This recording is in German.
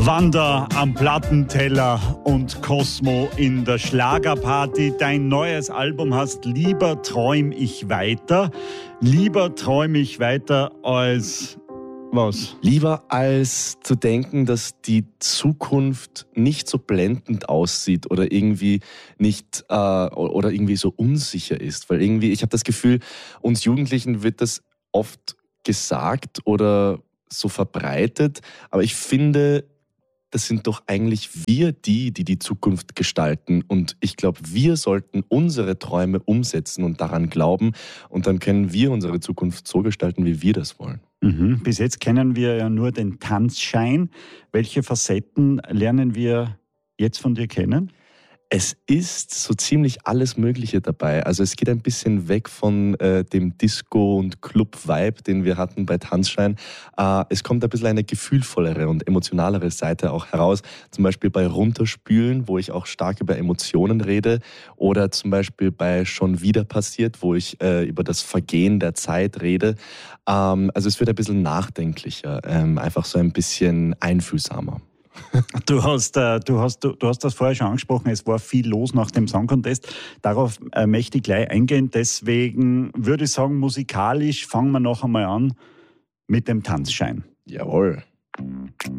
Wanda am Plattenteller und Cosmo in der Schlagerparty. Dein neues Album heißt Lieber träum ich weiter. Lieber träum ich weiter als was? Lieber als zu denken, dass die Zukunft nicht so blendend aussieht oder irgendwie nicht oder irgendwie so unsicher ist. Weil irgendwie, ich habe das Gefühl, uns Jugendlichen wird das oft gesagt oder so verbreitet. Aber ich finde, das sind doch eigentlich wir die Zukunft gestalten. Und ich glaube, wir sollten unsere Träume umsetzen und daran glauben. Und dann können wir unsere Zukunft so gestalten, wie wir das wollen. Bis jetzt kennen wir ja nur den Tanzschein. Welche Facetten lernen wir jetzt von dir kennen? Es ist so ziemlich alles Mögliche dabei. Also es geht ein bisschen weg von dem Disco- und Club-Vibe, den wir hatten bei Tanzschein. Es kommt ein bisschen eine gefühlvollere und emotionalere Seite auch heraus. Zum Beispiel bei Runterspülen, wo ich auch stark über Emotionen rede. Oder zum Beispiel bei Schon wieder passiert, wo ich über das Vergehen der Zeit rede. Also es wird ein bisschen nachdenklicher, einfach so ein bisschen einfühlsamer. Du hast das vorher schon angesprochen, es war viel los nach dem Song Contest. Darauf möchte ich gleich eingehen. Deswegen würde ich sagen, musikalisch fangen wir noch einmal an mit dem Tanzschein. Jawohl.